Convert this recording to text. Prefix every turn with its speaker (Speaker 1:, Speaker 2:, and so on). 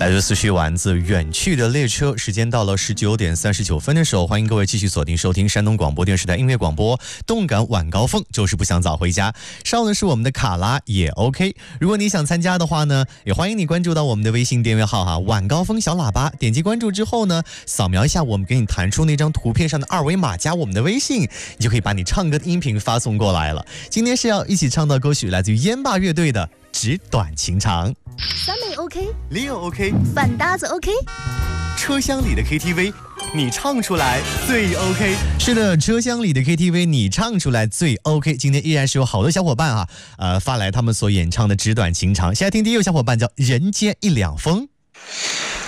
Speaker 1: 来自思绪丸子远去的列车，时间到了19点39分的时候，欢迎各位继续锁定收听山东广播电视台音乐广播动感晚高峰，就是不想早回家。稍后呢是我们的卡拉也 OK， 如果你想参加的话呢，也欢迎你关注到我们的微信订阅号晚高峰小喇叭，点击关注之后呢，扫描一下我们给你弹出那张图片上的二维码，加我们的微信，你就可以把你唱歌的音频发送过来了。今天是要一起唱到歌曲来自于烟霸乐队的《纸短情长》。
Speaker 2: 三妹 OK，
Speaker 1: Leo OK，
Speaker 2: 饭搭子 OK，
Speaker 1: 车厢里的 KTV， 你唱出来最 OK。是的，车厢里的 KTV， 你唱出来最 OK。今天依然是有好多小伙伴发来他们所演唱的《纸短情长》。现在听第一位小伙伴叫人间一两风。